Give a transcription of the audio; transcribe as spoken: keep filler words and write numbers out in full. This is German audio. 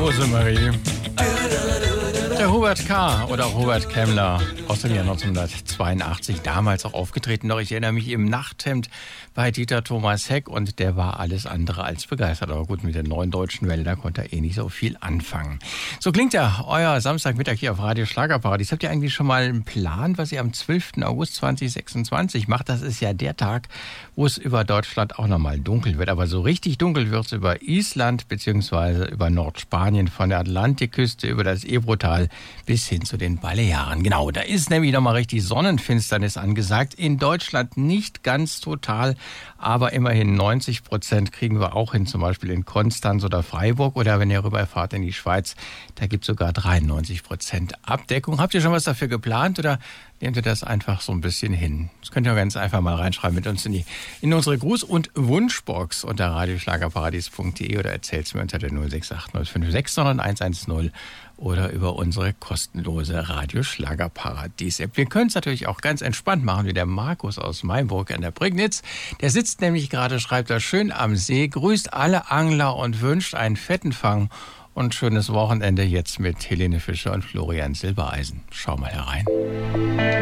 Rosemarie. Der Hubert K. oder auch Hubert Kemmler aus dem Jahr neunzehnhundertzweiundachtzig, damals auch aufgetreten. Doch ich erinnere mich im Nachthemd bei Dieter Thomas Heck und der war alles andere als begeistert. Aber gut, mit der neuen deutschen Welle, da konnte er eh nicht so viel anfangen. So klingt ja euer Samstagmittag hier auf Radio Schlagerparadies. Habt ihr eigentlich schon mal einen Plan, was ihr am zwölften August zweitausendsechsundzwanzig macht? Das ist ja der Tag, wo es über Deutschland auch nochmal dunkel wird. Aber so richtig dunkel wird es über Island bzw. über Nordspanien, von der Atlantikküste über das Ebrotal bis hin zu den Balearen. Genau, da ist nämlich nochmal richtig Sonnenfinsternis angesagt. In Deutschland nicht ganz total, aber immerhin neunzig Prozent kriegen wir auch hin, zum Beispiel in Konstanz oder Freiburg. Oder wenn ihr rüberfahrt in die Schweiz, da gibt es sogar dreiundneunzig Prozent Abdeckung. Habt ihr schon was dafür geplant oder nehmt ihr das einfach so ein bisschen hin? Das könnt ihr ganz einfach mal reinschreiben mit uns in, die, in unsere Gruß- und Wunschbox unter radioschlagerparadies punkt de oder erzählt es mir unter der null sechs acht null fünf sechs neun eins eins null oder über unsere kostenlose Radioschlagerparadies-App. Wir können es natürlich auch ganz entspannt machen, wie der Markus aus Mainburg an der Prignitz. Der sitzt nämlich gerade, schreibt er, schön am See, grüßt alle Angler und wünscht einen fetten Fang und schönes Wochenende jetzt mit Helene Fischer und Florian Silbereisen. Schau mal herein.